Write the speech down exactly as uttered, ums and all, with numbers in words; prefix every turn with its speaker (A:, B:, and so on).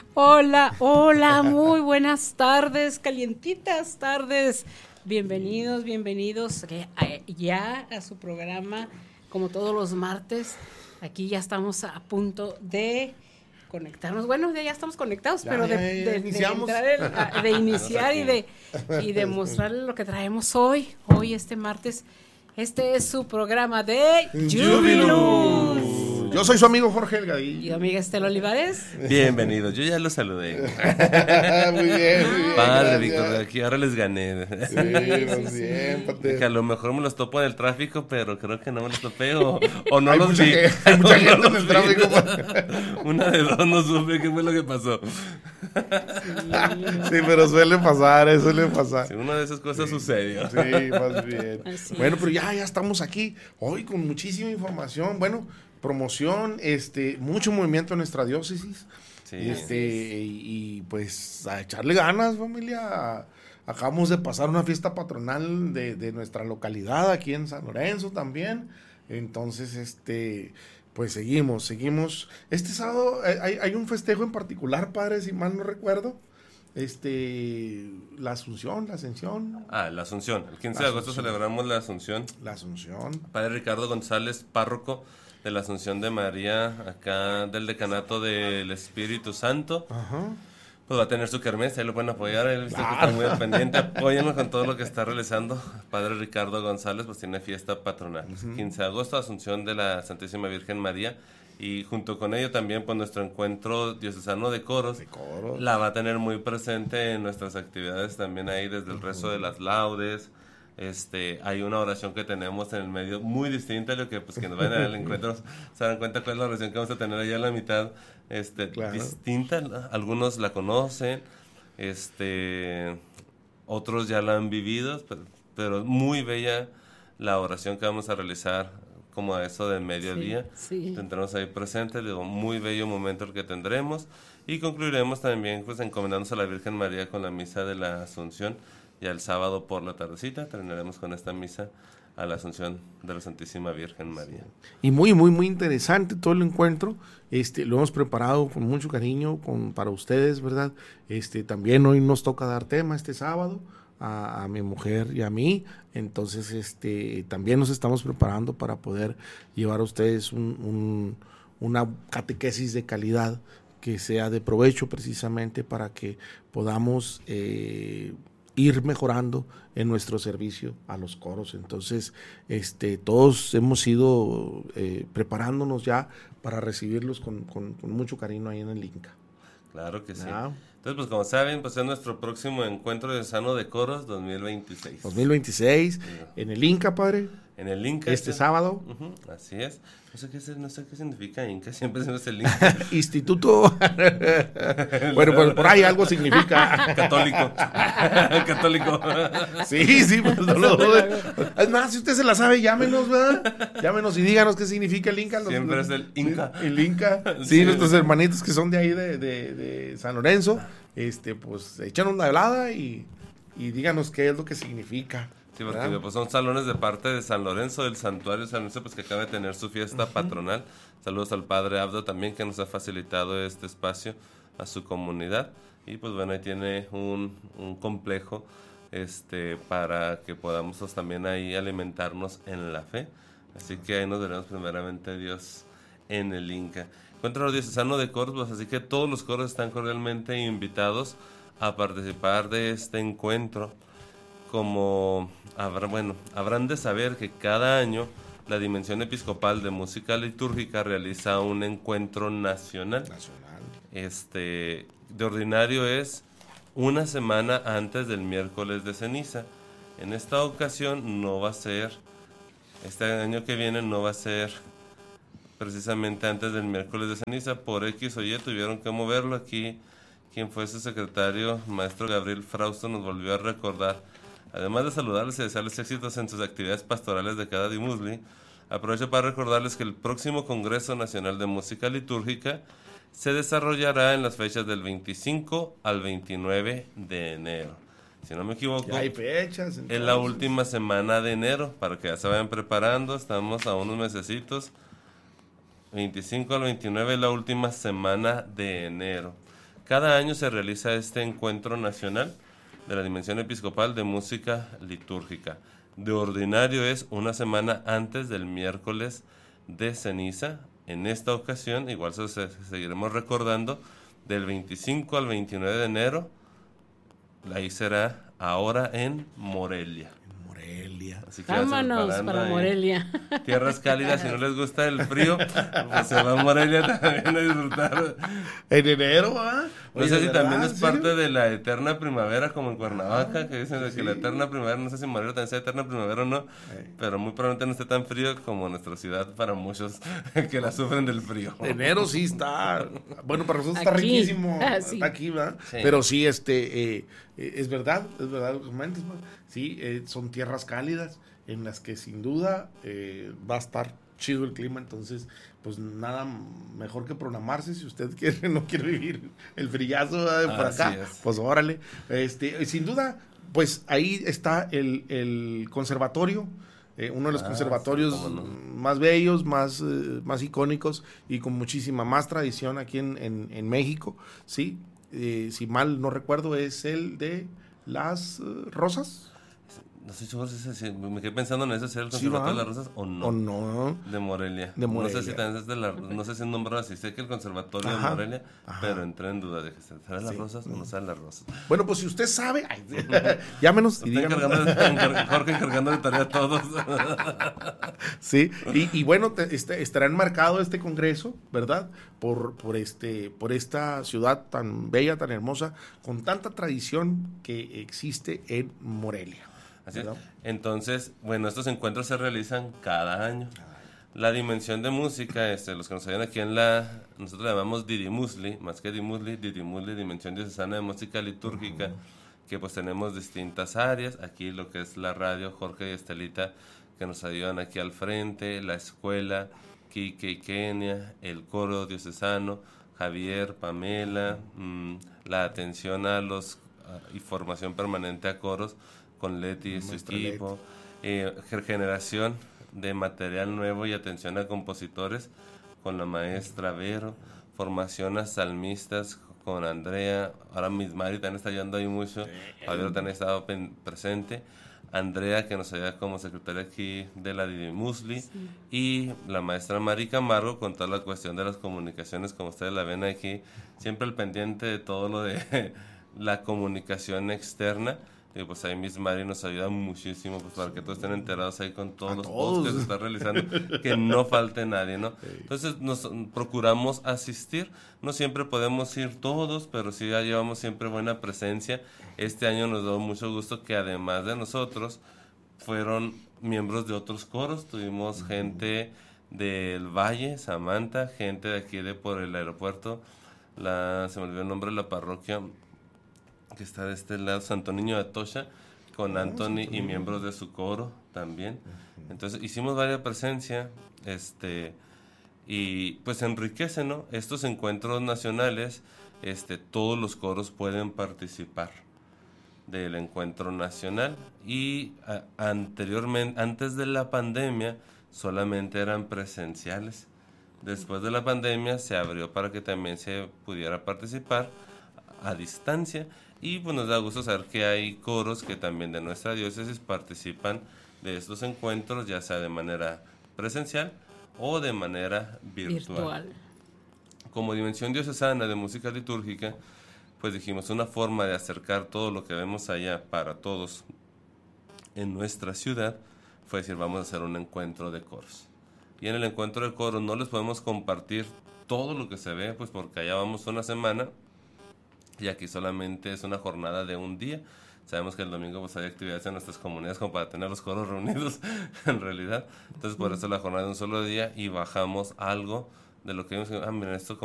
A: Hola, hola, muy buenas tardes, calientitas tardes. Bienvenidos, bienvenidos ya a su programa, como todos los martes. Aquí ya estamos a punto de conectarnos. Bueno, ya estamos conectados, ya, pero de, ya, ya, de, de, entrar el, de iniciar y de, y de mostrarles lo que traemos hoy, hoy este martes. Este es su programa de Jubilus.
B: Yo soy su amigo Jorge Elgadillo.
A: Y amiga Estela Olivares.
C: Bienvenidos, yo ya los saludé.
B: Muy bien, muy bien.
C: Padre, Víctor, aquí ahora les gané.
B: Sí, muy bien, Pate.
C: Que a lo mejor me los topo en el tráfico, pero creo que no me los topé o, o no
B: hay
C: los
B: mucha
C: vi.
B: Que, hay mucha gente en el tráfico.
C: Una de dos no supe qué fue lo que pasó.
B: Sí, pero suele pasar, eso suele pasar.
C: Sí, una de esas cosas sí. sucedió.
B: Sí, más bien. Así bueno, es. Pero ya, ya estamos aquí hoy con muchísima información. Bueno, promoción, este, mucho movimiento en nuestra diócesis. Sí. Este, y, y pues a echarle ganas, familia. Acabamos de pasar una fiesta patronal de, de nuestra localidad aquí en San Lorenzo también. Entonces, este, pues seguimos, seguimos. Este sábado hay, hay un festejo en particular, padre, si mal no recuerdo. Este, la Asunción, la Ascensión.
C: Ah, la Asunción. El quince de agosto celebramos la Asunción.
B: La Asunción.
C: Padre Ricardo González, párroco de la Asunción de María, acá del Decanato del Espíritu Santo. Ajá. Pues va a tener su kermés, ahí lo pueden apoyar, él claro. Está muy al pendiente, apóyenlo con todo lo que está realizando. Padre Ricardo González, pues tiene fiesta patronal. Uh-huh. quince de agosto, Asunción de la Santísima Virgen María. Y junto con ello también, pues nuestro encuentro diocesano de coros,
B: de coros,
C: la va a tener muy presente en nuestras actividades también ahí, desde el uh-huh. rezo de las laudes. Este, hay una oración que tenemos en el medio muy distinta a lo que pues que nos vayan al encuentro se dan cuenta cuál es la oración que vamos a tener allá a la mitad, este, claro. distinta, ¿no? Algunos la conocen, este, otros ya la han vivido, pero, pero muy bella la oración que vamos a realizar como a eso del mediodía. Sí, sí. Tendremos ahí presente, digo, muy bello momento el que tendremos y concluiremos también pues encomendándonos a la Virgen María con la misa de la Asunción. Ya el sábado por la tardecita terminaremos con esta misa a la Asunción de la Santísima Virgen María.
B: Y muy, muy, muy interesante todo el encuentro. Este, lo hemos preparado con mucho cariño con, para ustedes, ¿verdad? Este, también hoy nos toca dar tema este sábado a, a mi mujer y a mí. Entonces, este, también nos estamos preparando para poder llevar a ustedes un, un, una catequesis de calidad que sea de provecho precisamente para que podamos Eh, ir mejorando en nuestro servicio a los coros. Entonces, este, todos hemos ido eh, preparándonos ya para recibirlos con, con, con mucho cariño ahí en el Inca.
C: Claro que sí. ¿No? Entonces, pues como saben, pues es nuestro próximo encuentro de Sano de Coros dos mil veintiséis.
B: dos mil veintiséis, sí. En el Inca, padre.
C: En el Inca.
B: Este sí. sábado.
C: Uh-huh, así es. No sé, qué, no sé qué significa Inca, siempre se me hace el Inca.
B: Instituto. Bueno, pues por ahí algo significa.
C: Católico. Católico.
B: Sí, sí. Pues, no, no, no. Es más, si usted se la sabe, llámenos, ¿verdad? Llámenos y díganos qué significa el Inca. Los,
C: siempre
B: los,
C: es el Inca.
B: Sí, el Inca. Sí, sí, nuestros hermanitos que son de ahí, de, de, de San Lorenzo, este, pues echan una helada y, y díganos qué es lo que significa.
C: Sí, porque pues, son salones de parte de San Lorenzo, del santuario San Lorenzo, pues que acaba de tener su fiesta uh-huh. patronal. Saludos al padre Abdo también, que nos ha facilitado este espacio a su comunidad. Y pues bueno, ahí tiene un, un complejo este para que podamos pues, también ahí alimentarnos en la fe. Así que ahí nos veremos primeramente Dios en el Inca. Encuentro diocesano de coros, pues, así que todos los coros están cordialmente invitados a participar de este encuentro. Como habrá, bueno, habrán de saber que cada año la Dimensión Episcopal de Música Litúrgica realiza un encuentro nacional.
B: Nacional.
C: Este, de ordinario es una semana antes del miércoles de ceniza. En esta ocasión no va a ser, este año que viene no va a ser precisamente antes del miércoles de ceniza. Por X o Y tuvieron que moverlo. Aquí quien fue su secretario, maestro Gabriel Frausto, nos volvió a recordar. Además de saludarles y desearles éxitos en sus actividades pastorales de cada Dimusli, aprovecho para recordarles que el próximo Congreso Nacional de Música Litúrgica se desarrollará en las fechas del veinticinco al veintinueve de enero. Si no me equivoco,
B: ya hay fechas, entonces.
C: En la última semana de enero, para que ya se vayan preparando, estamos a unos mesecitos. veinticinco al veintinueve es la última semana de enero. Cada año se realiza este encuentro nacional de la Dimensión Episcopal de Música Litúrgica. De ordinario es una semana antes del miércoles de ceniza. En esta ocasión, igual se, se, seguiremos recordando, del veinticinco al veintinueve de enero, ahí será ahora en Morelia.
B: Morelia.
C: Así que
A: vámonos para Morelia.
C: Tierras cálidas, si no les gusta el frío, pues se va a Morelia también a disfrutar.
B: En enero, ¿ah?
C: No sé si también es parte de la eterna primavera, como en Cuernavaca, que dicen de que la eterna primavera, no sé si en Morelia también sea eterna primavera o no, pero muy probablemente no esté tan frío como nuestra ciudad para muchos que la sufren del frío.
B: Enero sí está, bueno, para nosotros está
A: Aquí.
B: riquísimo,
A: Ah, sí.
B: está aquí, ¿verdad?
C: Sí.
B: Pero sí, este, eh, eh, es verdad, es verdad lo que comentas, ¿no? Sí, eh, son tierras cálidas en las que sin duda eh, va a estar chido el clima, entonces pues nada mejor que programarse si usted quiere, no quiere vivir el frillazo de por
C: Así
B: acá,
C: es.
B: pues órale, este, sin duda, pues ahí está el, el conservatorio, eh, uno de los
C: Ah,
B: conservatorios
C: sí, cómo no.
B: más bellos, más, eh, más icónicos y con muchísima más tradición aquí en, en, en México, ¿sí? Eh, si mal no recuerdo es el de las eh, Rosas.
C: No estoy seguro si, es- si me quedé pensando en ese, si era el
B: Sí,
C: Conservatorio
B: ¿va?
C: de las Rosas o no.
B: ¿O no?
C: De Morelia.
B: De Morelia.
C: No sé si también es de la, no sé si es nombrado así, sé que el Conservatorio
B: Ajá,
C: de Morelia,
B: ajá.
C: pero entré en duda de que será las
B: Sí.
C: Rosas o no serán las Rosas.
B: Bueno, pues si usted sabe, ay, llámenos y
C: Estoy
B: díganos.
C: encargando de, encar- Jorge encargando de tarea a todos.
B: Sí, y, y bueno, te- este, estará enmarcado este congreso, ¿verdad? Por, por, este, por esta ciudad tan bella, tan hermosa, con tanta tradición que existe en Morelia.
C: Así es.
B: ¿verdad?
C: Entonces, bueno, estos encuentros se realizan cada año. La dimensión de música, este, los que nos ayudan aquí en la, nosotros le llamamos Didimusli, más que Dimusli, Didimusli, Dimensión Diocesana de Música Litúrgica, uh-huh. que pues tenemos distintas áreas, aquí lo que es la radio, Jorge y Estelita, que nos ayudan aquí al frente, la escuela, Kike y Kenia, el coro diocesano, Javier, Pamela, mmm, la atención a los, uh, y formación permanente a coros, con Leti y su equipo, eh, generación de material nuevo y atención a compositores con la maestra Vero, formación a salmistas con Andrea, ahora Miss Mari también está ayudando ahí mucho, Javier también ha estado pen- presente, Andrea que nos ayuda como secretaria aquí de la Didimusli, sí. y la maestra Mari Camargo con toda la cuestión de las comunicaciones, como ustedes la ven aquí, siempre al pendiente de todo lo de la comunicación externa. Y pues ahí Miss Mari nos ayuda muchísimo pues para que todos estén enterados ahí con todos a los posts que se están realizando, que no falte nadie, ¿no? Entonces nos procuramos asistir, no siempre podemos ir todos, pero sí ya llevamos siempre buena presencia. Este año nos dio mucho gusto que además de nosotros fueron miembros de otros coros, tuvimos gente del Valle, Samantha, gente de aquí de por el aeropuerto, la, se me olvidó el nombre de la parroquia, que está de este lado, Santo Niño de Atocha, con oh, Anthony y miembros de su coro también. Uh-huh. Entonces hicimos varias presencia, este, y pues enriquece, ¿no? Estos encuentros nacionales, este, todos los coros pueden participar del encuentro nacional y a, anteriormente, antes de la pandemia, solamente eran presenciales. Después de la pandemia se abrió para que también se pudiera participar a distancia. Y pues nos da gusto saber que hay coros que también de nuestra diócesis participan de estos encuentros, ya sea de manera presencial o de manera virtual. virtual. Como Dimensión Diocesana de Música Litúrgica, pues dijimos una forma de acercar todo lo que vemos allá para todos en nuestra ciudad, fue decir, vamos a hacer un encuentro de coros. Y en el encuentro de coros no les podemos compartir todo lo que se ve, pues porque allá vamos una semana, y aquí solamente es una jornada de un día. Sabemos que el domingo pues hay actividades en nuestras comunidades como para tener los coros reunidos en realidad. Entonces por eso la jornada de un solo día y bajamos algo de lo que vimos. Ah, miren, esto